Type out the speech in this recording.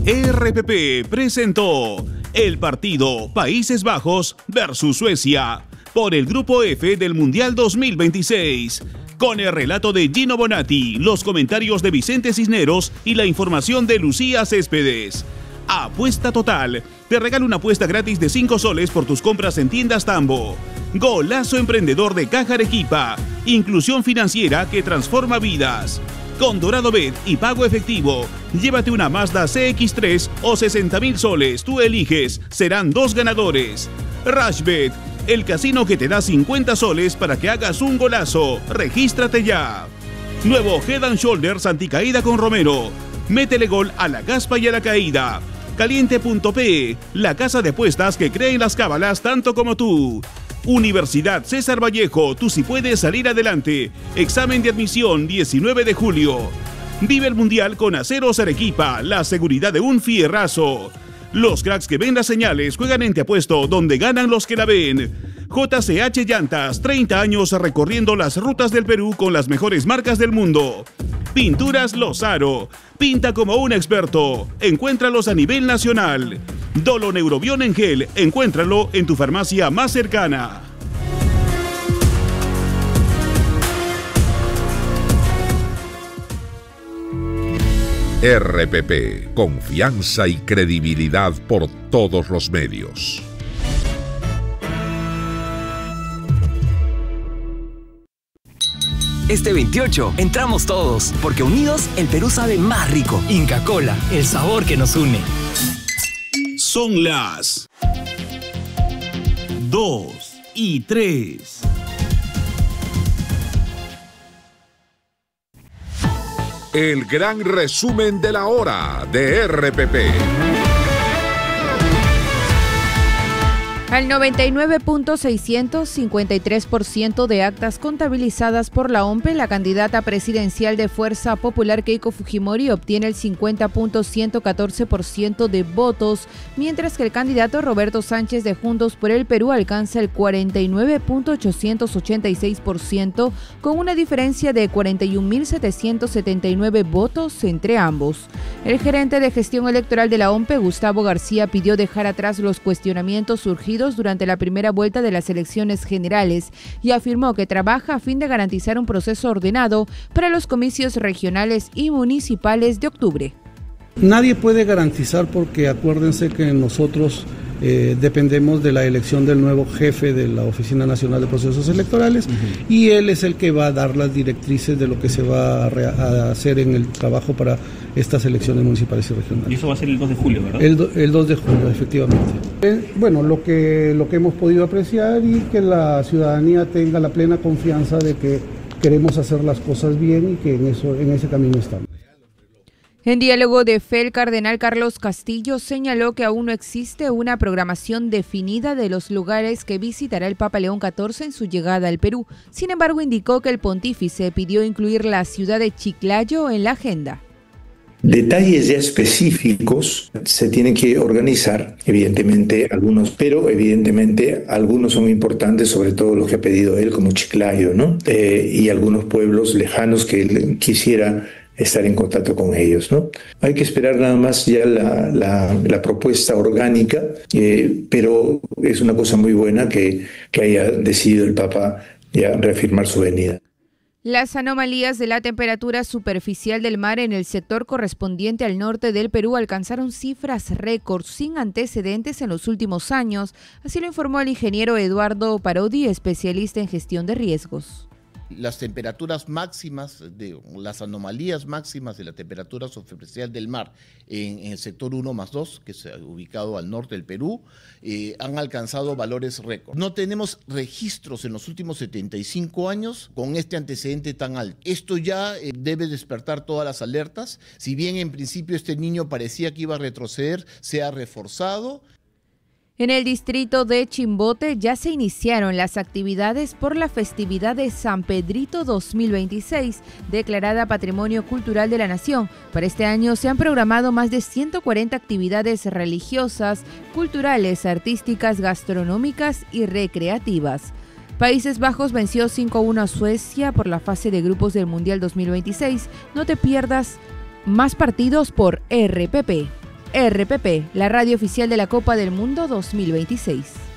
RPP presentó el partido Países Bajos versus Suecia por el Grupo F del Mundial 2026. Con el relato de Gino Bonatti, los comentarios de Vicente Cisneros y la información de Lucía Céspedes. Apuesta Total te regala una apuesta gratis de 5 soles por tus compras en tiendas Tambo. Golazo emprendedor de Caja Arequipa. Inclusión financiera que transforma vidas. Con Dorado Bet y pago efectivo, llévate una Mazda CX-3 o 60.000 soles. Tú eliges, serán 2 ganadores. Rashbet, el casino que te da 50 soles para que hagas un golazo. Regístrate ya. Nuevo Head and Shoulders anticaída con Romero. Métele gol a la caspa y a la caída. Caliente.pe, la casa de apuestas que cree en las cábalas tanto como tú. Universidad César Vallejo, tú sí puedes salir adelante. Examen de admisión 19 de julio. Vive el Mundial con Aceros Arequipa, la seguridad de un fierrazo. Los cracks que ven las señales juegan en Te Apuesto, donde ganan los que la ven. JCH Llantas, 30 años recorriendo las rutas del Perú con las mejores marcas del mundo. Pinturas Lozaro, pinta como un experto. Encuéntralos a nivel nacional. Dolo Neurobión en gel, encuéntralo en tu farmacia más cercana. RPP, confianza y credibilidad por todos los medios. Este 28 entramos todos, porque unidos el Perú sabe más rico. Inca Kola, el sabor que nos une. Son las 2:03. El gran resumen de la hora de RPP. Al 99.653% de actas contabilizadas por la OMPE, la candidata presidencial de Fuerza Popular Keiko Fujimori obtiene el 50.114% de votos, mientras que el candidato Roberto Sánchez de Juntos por el Perú alcanza el 49.886%, con una diferencia de 41.779 votos entre ambos. El gerente de gestión electoral de la OMPE, Gustavo García, pidió dejar atrás los cuestionamientos surgidos durante la primera vuelta de las elecciones generales y afirmó que trabaja a fin de garantizar un proceso ordenado para los comicios regionales y municipales de octubre. Nadie puede garantizar, porque acuérdense que nosotros dependemos de la elección del nuevo jefe de la Oficina Nacional de Procesos Electorales, y él es el que va a dar las directrices de lo que se va a hacer en el trabajo para estas elecciones municipales y regionales. Y eso va a ser el 2 de julio, ¿verdad? El 2 de julio, efectivamente. Bueno, lo que hemos podido apreciar, y que la ciudadanía tenga la plena confianza de que queremos hacer las cosas bien y que en ese camino estamos. En diálogo de fe, el cardenal Carlos Castillo señaló que aún no existe una programación definida de los lugares que visitará el Papa León XIV en su llegada al Perú. Sin embargo, indicó que el pontífice pidió incluir la ciudad de Chiclayo en la agenda. Detalles ya específicos se tienen que organizar, evidentemente algunos, pero evidentemente algunos son importantes, sobre todo los que ha pedido él, como Chiclayo, ¿no? Y algunos pueblos lejanos que él quisiera estar en contacto con ellos, ¿no? Hay que esperar nada más ya la propuesta orgánica, pero es una cosa muy buena que haya decidido el Papa ya reafirmar su venida. Las anomalías de la temperatura superficial del mar en el sector correspondiente al norte del Perú alcanzaron cifras récord sin antecedentes en los últimos años, así lo informó el ingeniero Eduardo Parodi, especialista en gestión de riesgos. Las temperaturas máximas, las anomalías máximas de la temperatura superficial del mar en el sector 1+2, que se ha ubicado al norte del Perú, han alcanzado valores récord. No tenemos registros en los últimos 75 años con este antecedente tan alto. Esto ya debe despertar todas las alertas. Si bien en principio este niño parecía que iba a retroceder, se ha reforzado. En el distrito de Chimbote ya se iniciaron las actividades por la festividad de San Pedrito 2026, declarada Patrimonio Cultural de la Nación. Para este año se han programado más de 140 actividades religiosas, culturales, artísticas, gastronómicas y recreativas. Países Bajos venció 5-1 a Suecia por la fase de grupos del Mundial 2026. No te pierdas más partidos por RPP. RPP, la radio oficial de la Copa del Mundo 2026.